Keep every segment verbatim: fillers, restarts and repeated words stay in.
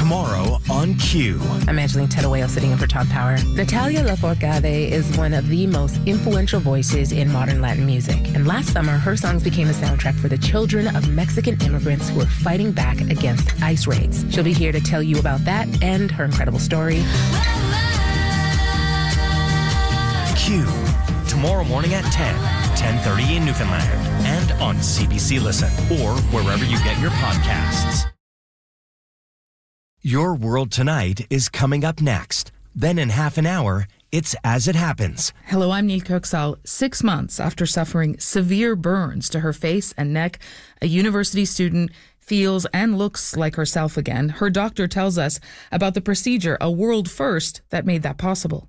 tomorrow on Q. I'm Angeline Tedoeo sitting in for Todd Power. Natalia Lafourcade is one of the most influential voices in modern Latin music. And last summer, her songs became the soundtrack for the children of Mexican immigrants who are fighting back against ICE raids. She'll be here to tell you about that and her incredible story. Q. Tomorrow morning at ten, ten thirty in Newfoundland. And on C B C Listen or wherever you get your podcasts. Your World Tonight is coming up next. Then in half an hour, it's As It Happens. Hello, I'm Neil Kirksall. Six months after suffering severe burns to her face and neck, a university student feels and looks like herself again. Her doctor tells us about the procedure, a world first that made that possible.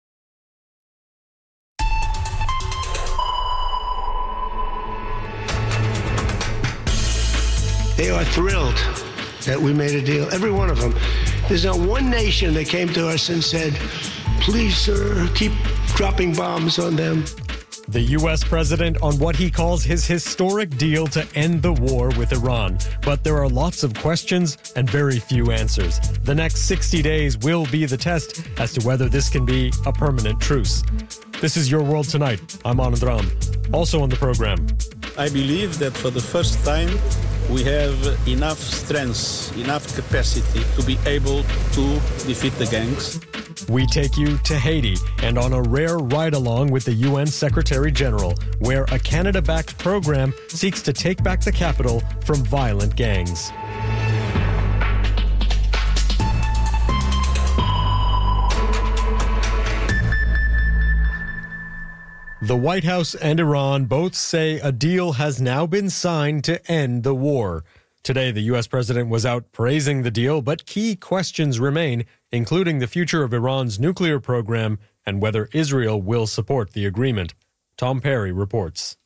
They are thrilled that we made a deal, every one of them. There's not one nation that came to us and said, please, sir, keep dropping bombs on them. The U S president on what he calls his historic deal to end the war with Iran. But there are lots of questions and very few answers. The next sixty days will be the test as to whether this can be a permanent truce. This is Your World Tonight. I'm Anand Ram. Also on the program. I believe that for the first time, we have enough strength, enough capacity to be able to defeat the gangs. We take you to Haiti and on a rare ride-along with the U N Secretary General, where a Canada-backed program seeks to take back the capital from violent gangs. The White House and Iran both say a deal has now been signed to end the war. Today, the U S president was out praising the deal, but key questions remain, including the future of Iran's nuclear program and whether Israel will support the agreement. Tom Perry reports.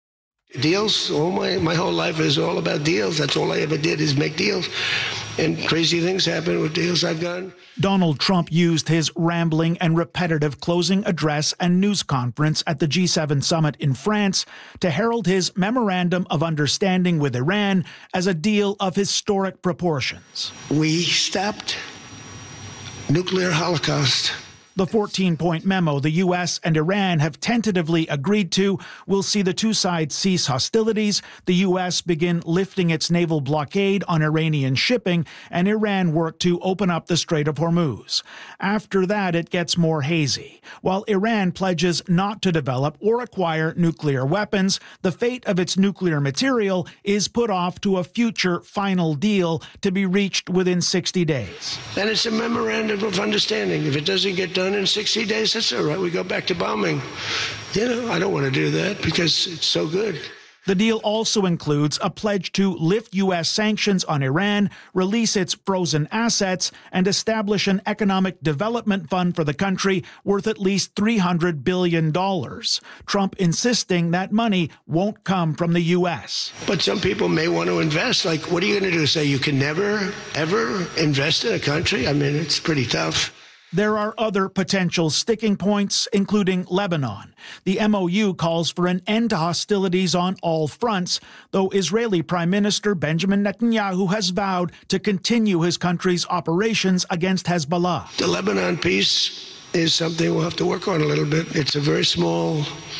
Deals, all my, my whole life is all about deals. That's all I ever did is make deals. And crazy things happen with deals I've done. Donald Trump used his rambling and repetitive closing address and news conference at the G seven summit in France to herald his memorandum of understanding with Iran as a deal of historic proportions. We stopped nuclear holocaust. The fourteen-point memo the U S and Iran have tentatively agreed to will see the two sides cease hostilities, the U S begin lifting its naval blockade on Iranian shipping, and Iran work to open up the Strait of Hormuz. After that, it gets more hazy. While Iran pledges not to develop or acquire nuclear weapons, the fate of its nuclear material is put off to a future final deal to be reached within sixty days. And it's a memorandum of understanding. If it doesn't get done in sixty days, that's all right. We go back to bombing. You know, I don't want to do that because it's so good. The deal also includes a pledge to lift U S sanctions on Iran, release its frozen assets, and establish an economic development fund for the country worth at least three hundred billion dollars. Trump insisting that money won't come from the U S. But some people may want to invest. Like, what are you going to do? Say you can never, ever invest in a country? I mean, it's pretty tough. There are other potential sticking points, including Lebanon. The M O U calls for an end to hostilities on all fronts, though Israeli Prime Minister Benjamin Netanyahu has vowed to continue his country's operations against Hezbollah. The Lebanon piece is something we'll have to work on a little bit. It's a very small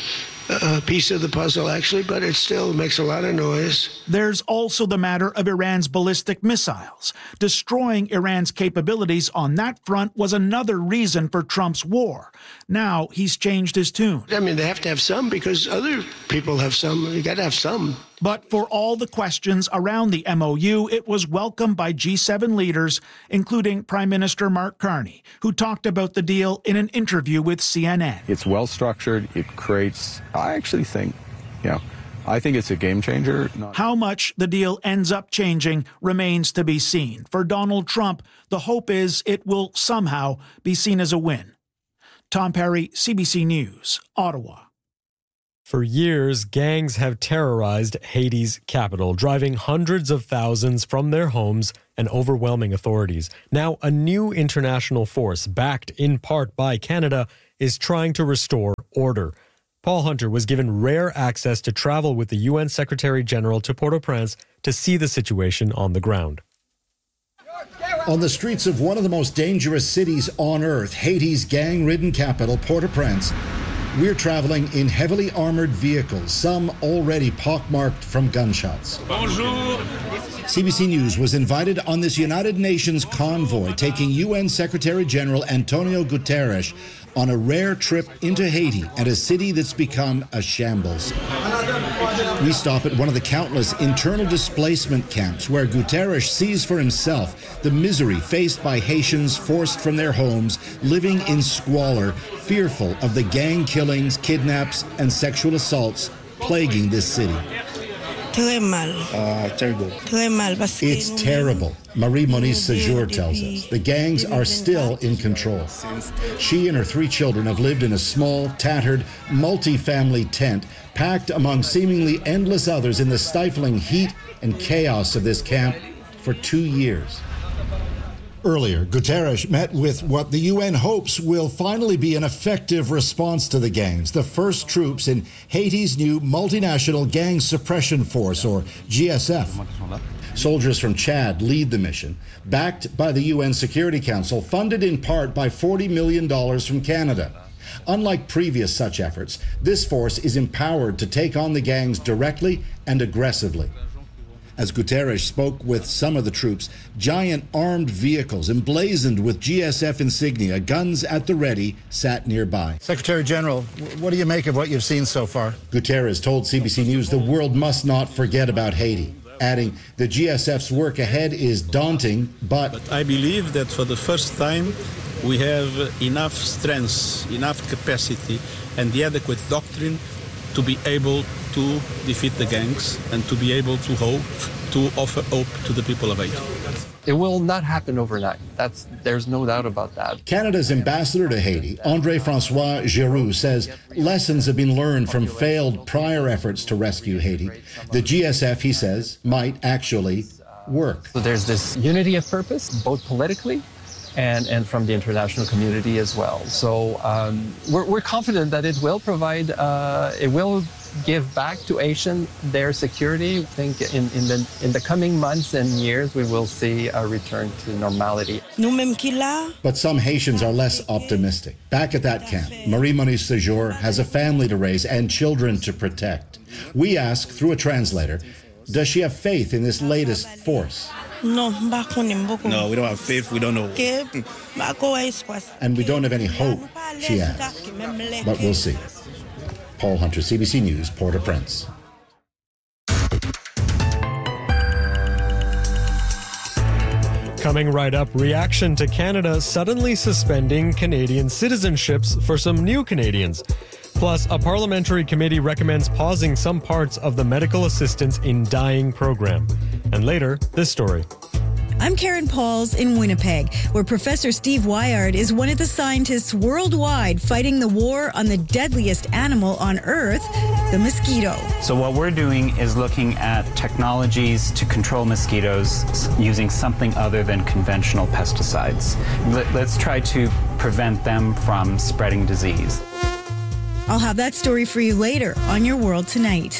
uh, piece of the puzzle, actually, but it still makes a lot of noise. There's also the matter of Iran's ballistic missiles. Destroying Iran's capabilities on that front was another reason for Trump's war. Now he's changed his tune. I mean, they have to have some because other people have some. You got to have some. But for all the questions around the M O U, it was welcomed by G seven leaders, including Prime Minister Mark Carney, who talked about the deal in an interview with C N N. It's well structured. It creates, I actually think, you know, I think it's a game changer. Not- How much the deal ends up changing remains to be seen. For Donald Trump, the hope is it will somehow be seen as a win. Tom Perry, C B C News, Ottawa. For years, gangs have terrorized Haiti's capital, driving hundreds of thousands from their homes and overwhelming authorities. Now, a new international force, backed in part by Canada, is trying to restore order. Paul Hunter was given rare access to travel with the U N Secretary General to Port-au-Prince to see the situation on the ground. On the streets of one of the most dangerous cities on earth, Haiti's gang-ridden capital, Port-au-Prince, we're traveling in heavily armored vehicles, some already pockmarked from gunshots. Bonjour. C B C News was invited on this United Nations convoy taking U N Secretary General Antonio Guterres on a rare trip into Haiti and a city that's become a shambles. We stop at one of the countless internal displacement camps where Guterres sees for himself the misery faced by Haitians forced from their homes, living in squalor, fearful of the gang killings, kidnaps, and sexual assaults plaguing this city. Très mal. Uh, terrible. Très mal. It's terrible, Marie-Monique Séjour tells us. The gangs are still in control. She and her three children have lived in a small, tattered, multi-family tent, packed among seemingly endless others in the stifling heat and chaos of this camp for two years. Earlier, Guterres met with what the U N hopes will finally be an effective response to the gangs, the first troops in Haiti's new multinational gang suppression force, or G S F. Soldiers from Chad lead the mission, backed by the U N Security Council, funded in part by forty million dollars from Canada. Unlike previous such efforts, this force is empowered to take on the gangs directly and aggressively. As Guterres spoke with some of the troops, giant armed vehicles emblazoned with G S F insignia, guns at the ready, sat nearby. Secretary General, what do you make of what you've seen so far? Guterres told C B C News the world must not forget about Haiti, adding the G S F's work ahead is daunting, but... But I believe that for the first time we have enough strength, enough capacity, and the adequate doctrine to be able to defeat the gangs and to be able to hope, to offer hope to the people of Haiti. It will not happen overnight. That's, there's no doubt about that. Canada's ambassador to Haiti, André-François Giroux, says lessons have been learned from failed prior efforts to rescue Haiti. The G S F, he says, might actually work. So there's this unity of purpose, both politically and, and from the international community as well. So um, we're, we're confident that it will provide, uh, it will give back to Haitians their security. I think in, in, the, in the coming months and years, we will see a return to normality. But some Haitians are less optimistic. Back at that camp, Marie-Monique Séjour has a family to raise and children to protect. We ask, through a translator, does she have faith in this latest force? No, no, we don't have faith, we don't know. And we don't have any hope, she adds. But we'll see. Paul Hunter, C B C News, Port-au-Prince. Coming right up, reaction to Canada suddenly suspending Canadian citizenships for some new Canadians. Plus, a parliamentary committee recommends pausing some parts of the medical assistance in dying program. And later, this story. I'm Karen Pauls in Winnipeg, where Professor Steve Wyard is one of the scientists worldwide fighting the war on the deadliest animal on Earth, the mosquito. So what we're doing is looking at technologies to control mosquitoes using something other than conventional pesticides. Let's try to prevent them from spreading disease. I'll have that story for you later on Your World Tonight.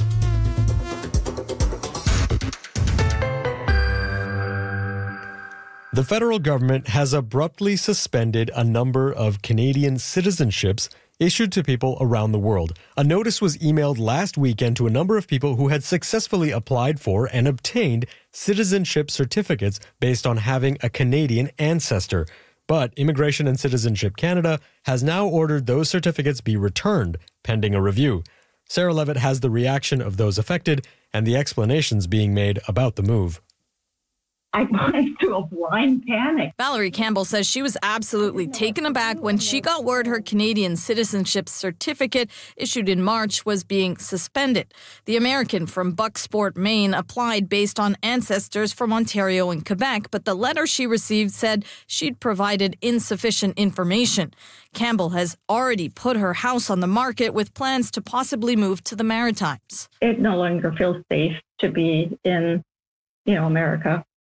The federal government has abruptly suspended a number of Canadian citizenships issued to people around the world. A notice was emailed last weekend to a number of people who had successfully applied for and obtained citizenship certificates based on having a Canadian ancestor. But Immigration and Citizenship Canada has now ordered those certificates be returned, pending a review. Sarah Levitt has the reaction of those affected and the explanations being made about the move. I went to a blind panic. Valerie Campbell says she was absolutely taken aback when she got word her Canadian citizenship certificate issued in March was being suspended. The American from Bucksport, Maine, applied based on ancestors from Ontario and Quebec, but the letter she received said she'd provided insufficient information. Campbell has already put her house on the market with plans to possibly move to the Maritimes. It no longer feels safe to be in, you know, America.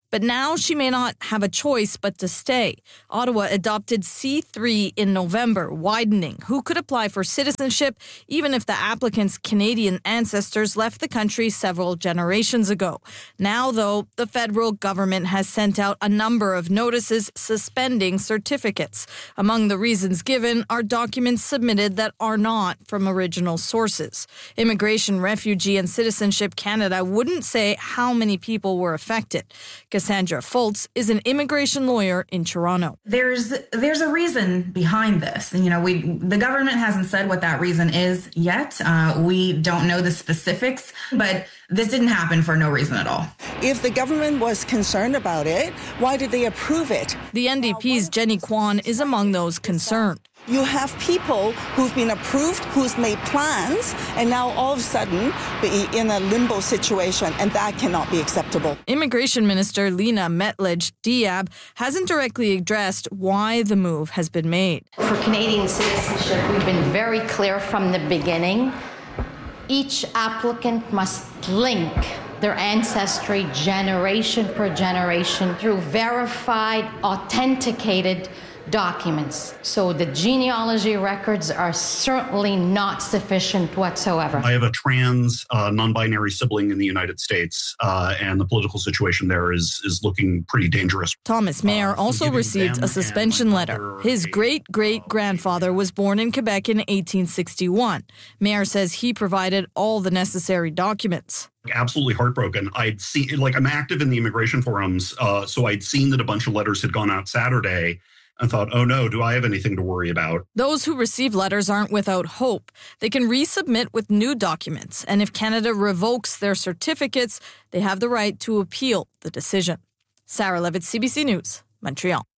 But now she may not have a choice but to stay. Ottawa adopted C three in November, widening who could apply for citizenship, even if the applicant's Canadian ancestors left the country several generations ago. Now, though, the federal government has sent out a number of notices suspending certificates. Among the reasons given are documents submitted that are not from original sources. Immigration, Refugee and Citizenship Canada wouldn't say how many people were affected. Cassandra Foltz is an immigration lawyer in Toronto. There's there's a reason behind this. You know, we the government hasn't said what that reason is yet. Uh, we don't know the specifics, but this didn't happen for no reason at all. If the government was concerned about it, why did they approve it? The N D P's Jenny Kwan is among those concerned. You have people who've been approved, who's made plans, and now all of a sudden be in a limbo situation, and that cannot be acceptable. Immigration Minister Lena Metlidge-Diab hasn't directly addressed why the move has been made. For Canadian citizenship, we've been very clear from the beginning. Each applicant must link their ancestry generation per generation through verified, authenticated documents. So the genealogy records are certainly not sufficient whatsoever. I have a trans, uh, non-binary sibling in the United States, uh, and the political situation there is is looking pretty dangerous. Thomas Mayer uh, also received a suspension letter. His great-great-grandfather was born in Quebec in eighteen sixty-one. Mayer says he provided all the necessary documents. Absolutely heartbroken. I'd seen, like, I'm active in the immigration forums, uh, so I'd seen that a bunch of letters had gone out Saturday, and thought, oh no, do I have anything to worry about? Those who receive letters aren't without hope. They can resubmit with new documents, and if Canada revokes their certificates, they have the right to appeal the decision. Sarah Levitt, C B C News, Montreal.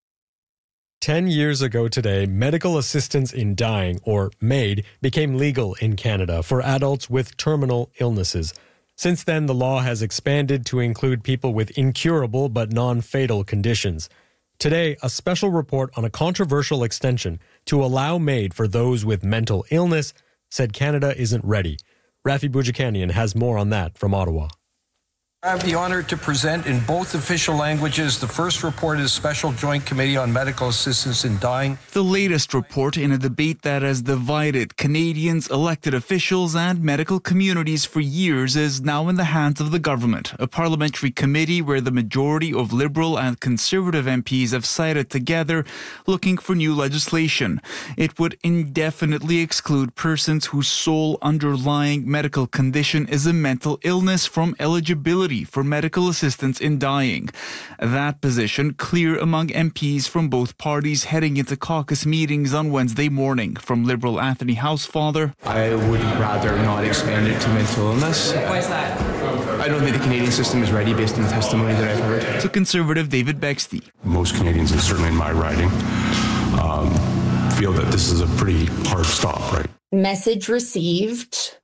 Ten years ago today, medical assistance in dying, or MAID, became legal in Canada for adults with terminal illnesses. Since then, the law has expanded to include people with incurable but non-fatal conditions. Today, a special report on a controversial extension to allow MAID for those with mental illness said Canada isn't ready. Rafi Boudjikanian has more on that from Ottawa. I have the honor to present in both official languages the first report of the Special Joint Committee on Medical Assistance in Dying. The latest report in a debate that has divided Canadians, elected officials and medical communities for years is now in the hands of the government, a parliamentary committee where the majority of Liberal and Conservative M Ps have sided together looking for new legislation. It would indefinitely exclude persons whose sole underlying medical condition is a mental illness from eligibility for medical assistance in dying. That position clear among M Ps from both parties heading into caucus meetings on Wednesday morning. From Liberal Anthony Housefather, I would rather not expand it to mental illness. Why is that? I don't think the Canadian system is ready based on the testimony that I've heard. To Conservative David Bexty. Most Canadians, and certainly in my riding, um, feel that this is a pretty hard stop, right? Message received.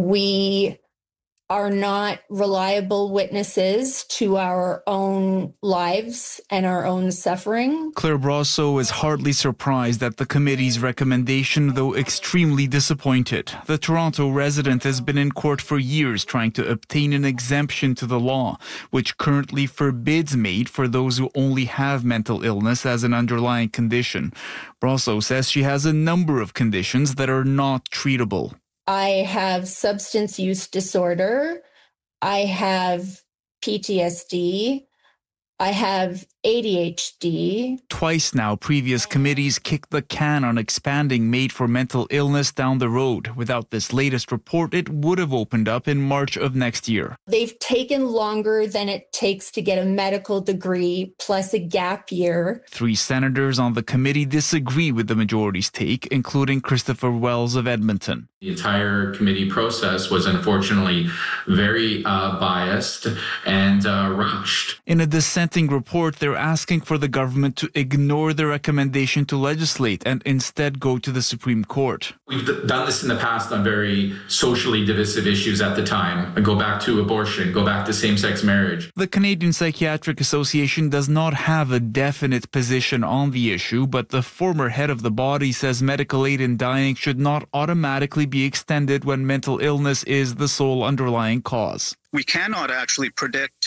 We are not reliable witnesses to our own lives and our own suffering. Claire Brasso is hardly surprised at the committee's recommendation, though extremely disappointed. The Toronto resident has been in court for years trying to obtain an exemption to the law, which currently forbids MAID for those who only have mental illness as an underlying condition. Brasso says she has a number of conditions that are not treatable. I have substance use disorder. I have P T S D. I have A D H D. Twice now, previous committees kicked the can on expanding MAID for mental illness down the road. Without this latest report, it would have opened up in March of next year. They've taken longer than it takes to get a medical degree, plus a gap year. Three senators on the committee disagree with the majority's take, including Christopher Wells of Edmonton. The entire committee process was unfortunately very uh, biased and uh, rushed. In a dissenting report, they're asking for the government to ignore the recommendation to legislate and instead go to the Supreme Court. We've d- done this in the past on very socially divisive issues at the time. Go back to abortion, go back to same-sex marriage. The Canadian Psychiatric Association does not have a definite position on the issue, but the former head of the body says medical aid in dying should not automatically be extended when mental illness is the sole underlying cause. We cannot actually predict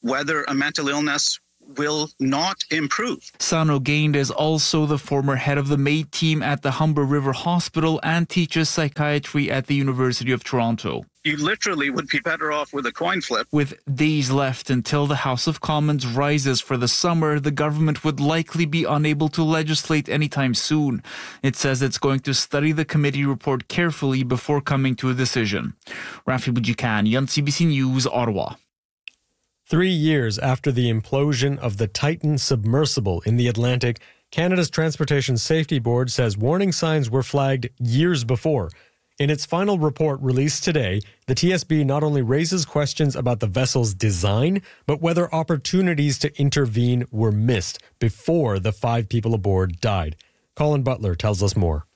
whether a mental illness will not improve. Sano Gained is also the former head of the MAID team at the Humber River Hospital and teaches psychiatry at the University of Toronto. You literally would be better off with a coin flip. With days left until the House of Commons rises for the summer, the government would likely be unable to legislate anytime soon. It says it's going to study the committee report carefully before coming to a decision. Rafi Boudjikanian, C B C News, Ottawa. Three years after the implosion of the Titan submersible in the Atlantic, Canada's Transportation Safety Board says warning signs were flagged years before. In its final report released today, the T S B not only raises questions about the vessel's design, but whether opportunities to intervene were missed before the five people aboard died. Colin Butler tells us more.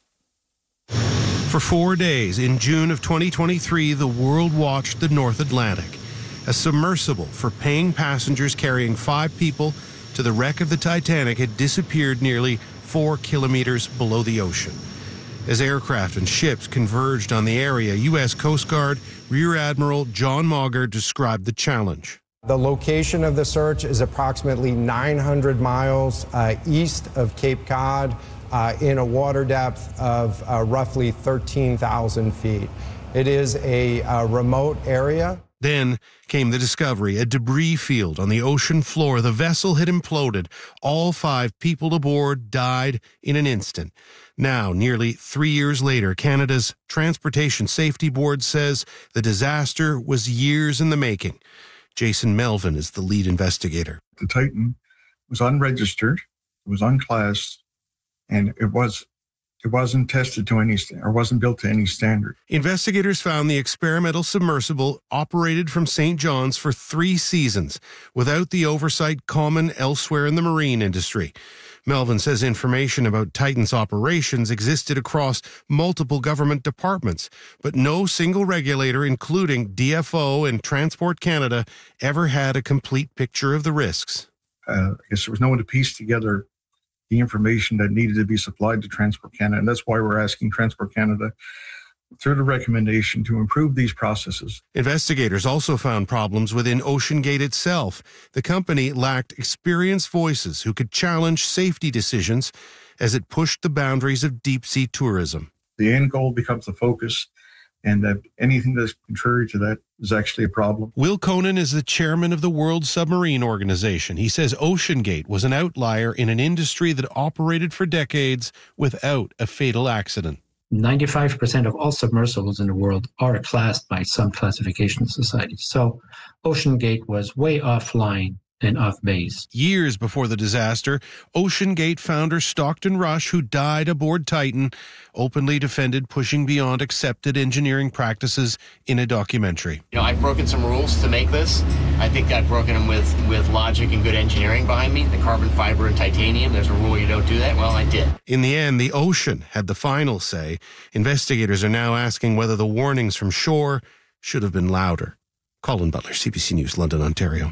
For four days in June of twenty twenty-three, the world watched the North Atlantic. A submersible for paying passengers carrying five people to the wreck of the Titanic had disappeared nearly four kilometers below the ocean. As aircraft and ships converged on the area, U S Coast Guard Rear Admiral John Mauger described the challenge. The location of the search is approximately nine hundred miles uh, east of Cape Cod uh, in a water depth of uh, roughly thirteen thousand feet. It is a uh, remote area. Then came the discovery, a debris field on the ocean floor. The vessel had imploded. All five people aboard died in an instant. Now, nearly three years later, Canada's Transportation Safety Board says the disaster was years in the making. Jason Melvin is the lead investigator. The Titan was unregistered, it was unclassed, and it was It wasn't tested to any, or wasn't built to any standard. Investigators found the experimental submersible operated from Saint John's for three seasons without the oversight common elsewhere in the marine industry. Melvin says information about Titan's operations existed across multiple government departments, but no single regulator, including D F O and Transport Canada, ever had a complete picture of the risks. Uh, I guess there was no one to piece together the information that needed to be supplied to Transport Canada. And that's why we're asking Transport Canada, through the recommendation, to improve these processes. Investigators also found problems within OceanGate itself. The company lacked experienced voices who could challenge safety decisions as it pushed the boundaries of deep-sea tourism. The end goal becomes the focus, and that anything that's contrary to that is actually a problem. Will Conan is the chairman of the World Submarine Organization. He says OceanGate was an outlier in an industry that operated for decades without a fatal accident. ninety-five percent of all submersibles in the world are classed by some classification societies. So OceanGate was way offline and off base. Years before the disaster, OceanGate founder Stockton Rush, who died aboard Titan, openly defended pushing beyond accepted engineering practices in a documentary. You know, I've broken some rules to make this. I think I've broken them with, with logic and good engineering behind me. The carbon fiber and titanium, there's a rule you don't do that. Well, I did. In the end, the ocean had the final say. Investigators are now asking whether the warnings from shore should have been louder. Colin Butler, C B C News, London, Ontario.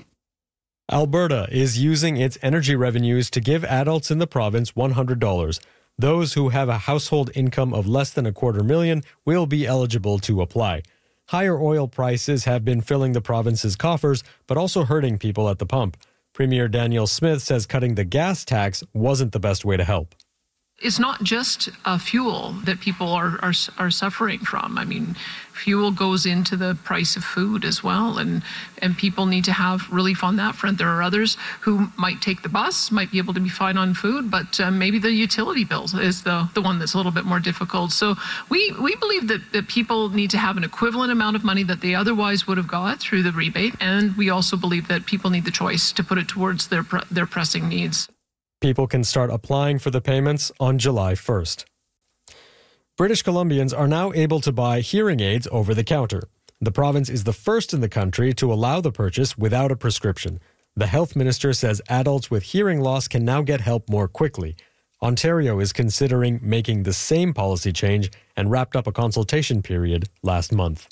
Alberta is using its energy revenues to give adults in the province one hundred dollars. Those who have a household income of less than a quarter million will be eligible to apply. Higher oil prices have been filling the province's coffers, but also hurting people at the pump. Premier Danielle Smith says cutting the gas tax wasn't the best way to help. It's not just uh, fuel that people are, are are suffering from. I mean, fuel goes into the price of food as well, and and people need to have relief on that front. There are others who might take the bus, might be able to be fine on food, but uh, maybe the utility bills is the the one that's a little bit more difficult. So we we believe that, that people need to have an equivalent amount of money that they otherwise would have got through the rebate, and we also believe that people need the choice to put it towards their their pressing needs. People can start applying for the payments on July first. British Columbians are now able to buy hearing aids over the counter. The province is the first in the country to allow the purchase without a prescription. The health minister says adults with hearing loss can now get help more quickly. Ontario is considering making the same policy change and wrapped up a consultation period last month.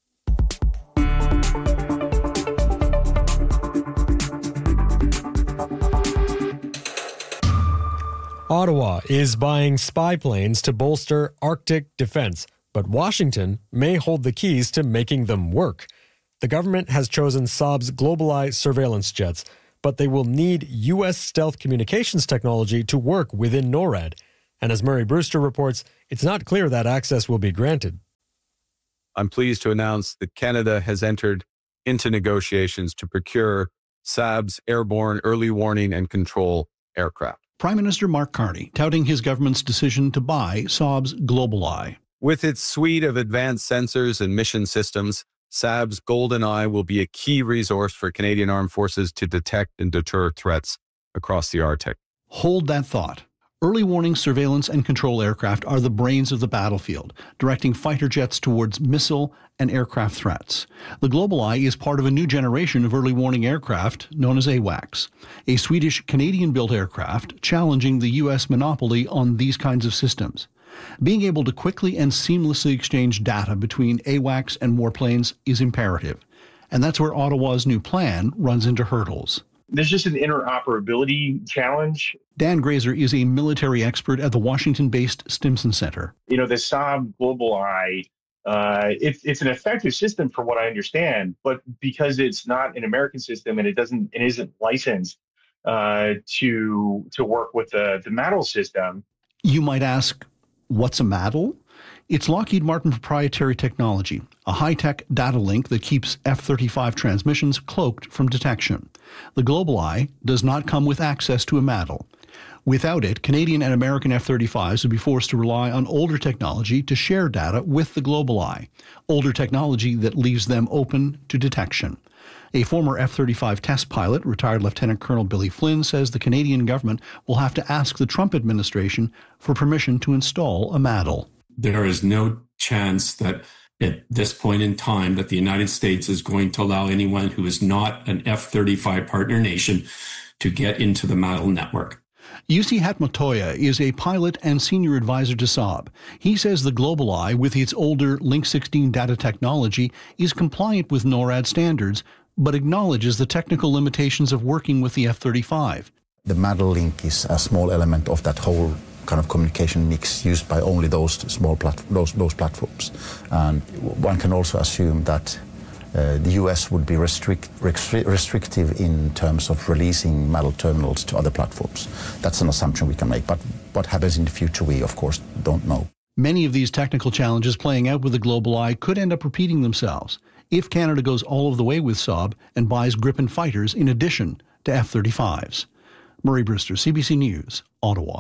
Ottawa is buying spy planes to bolster Arctic defense, but Washington may hold the keys to making them work. The government has chosen Saab's GlobalEye surveillance jets, but they will need U S stealth communications technology to work within NORAD. And as Murray Brewster reports, it's not clear that access will be granted. I'm pleased to announce that Canada has entered into negotiations to procure Saab's airborne early warning and control aircraft. Prime Minister Mark Carney touting his government's decision to buy Saab's GlobalEye. With its suite of advanced sensors and mission systems, Saab's GoldenEye will be a key resource for Canadian Armed Forces to detect and deter threats across the Arctic. Hold that thought. Early warning surveillance and control aircraft are the brains of the battlefield, directing fighter jets towards missile and aircraft threats. The GlobalEye is part of a new generation of early warning aircraft known as AWACS, a Swedish-Canadian-built aircraft challenging the U S monopoly on these kinds of systems. Being able to quickly and seamlessly exchange data between AWACS and warplanes is imperative, and that's where Ottawa's new plan runs into hurdles. There's just an interoperability challenge. Dan Grazer is a military expert at the Washington-based Stimson Center. You know, the Saab GlobalEye, uh, it, it's an effective system from what I understand, but because it's not an American system and it doesn't, it isn't licensed uh, to to work with the, the MADL system. You might ask, what's a MADL? It's Lockheed Martin proprietary technology, a high-tech data link that keeps F thirty-five transmissions cloaked from detection. The GlobalEye does not come with access to a MADL. Without it, Canadian and American F thirty-fives would be forced to rely on older technology to share data with the GlobalEye, older technology that leaves them open to detection. A former F thirty-five test pilot, retired Lieutenant Colonel Billy Flynn, says the Canadian government will have to ask the Trump administration for permission to install a MADL. There is no chance that at this point in time that the United States is going to allow anyone who is not an F thirty-five partner nation to get into the MADL network. Jussi Hatmatoja is a pilot and senior advisor to Saab. He says the GlobalEye, with its older Link sixteen data technology, is compliant with NORAD standards, but acknowledges the technical limitations of working with the F thirty-five. The MADL link is a small element of that whole kind of communication mix used by only those small plat- those, those platforms. And one can also assume that uh, the U S would be restrict, restri- restrictive in terms of releasing MADL terminals to other platforms. That's an assumption we can make, but what happens in the future we, of course, don't know. Many of these technical challenges playing out with the GlobalEye could end up repeating themselves if Canada goes all of the way with Saab and buys Gripen fighters in addition to F thirty-fives. Murray Brewster, C B C News, Ottawa.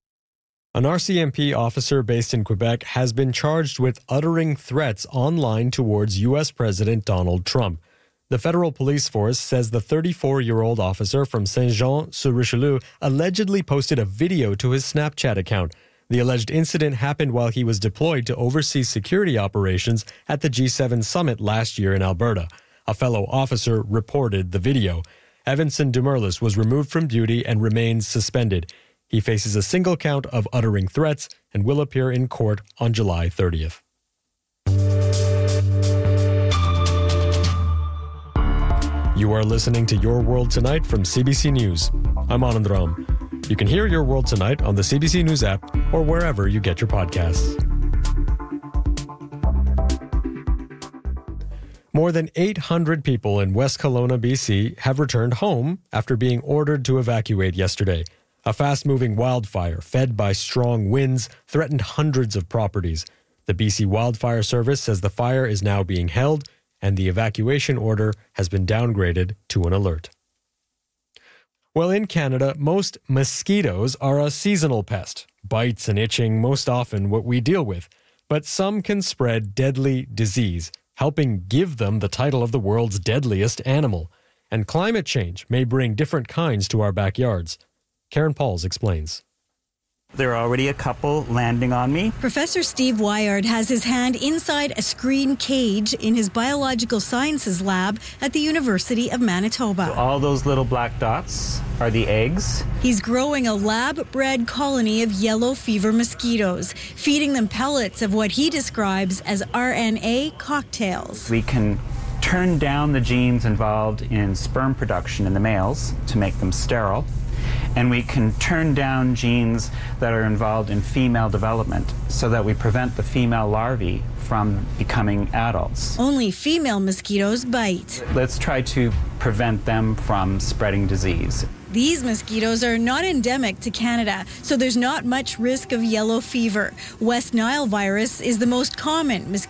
An R C M P officer based in Quebec has been charged with uttering threats online towards U S President Donald Trump. The federal police force says the thirty-four-year-old officer from Saint-Jean-sur-Richelieu allegedly posted a video to his Snapchat account. The alleged incident happened while he was deployed to oversee security operations at the G seven summit last year in Alberta. A fellow officer reported the video. Evanson Demerlis was removed from duty and remains suspended. He faces a single count of uttering threats and will appear in court on July thirtieth. You are listening to Your World Tonight from C B C News. I'm Anand Ram. You can hear Your World Tonight on the C B C News app or wherever you get your podcasts. More than eight hundred people in West Kelowna, B C have returned home after being ordered to evacuate yesterday. A fast-moving wildfire, fed by strong winds, threatened hundreds of properties. The B C Wildfire Service says the fire is now being held and the evacuation order has been downgraded to an alert. Well, in Canada, most mosquitoes are a seasonal pest. Bites and itching most often what we deal with. But some can spread deadly disease, helping give them the title of the world's deadliest animal. And climate change may bring different kinds to our backyards. Karen Pauls explains. There are already a couple landing on me. Professor Steve Wyard has his hand inside a screen cage in his biological sciences lab at the University of Manitoba. So all those little black dots are the eggs. He's growing a lab-bred colony of yellow fever mosquitoes, feeding them pellets of what he describes as R N A cocktails. We can turn down the genes involved in sperm production in the males to make them sterile. And we can turn down genes that are involved in female development so that we prevent the female larvae from becoming adults. Only female mosquitoes bite. Let's try to prevent them from spreading disease. These mosquitoes are not endemic to Canada, so there's not much risk of yellow fever. West Nile virus is the most common mosquito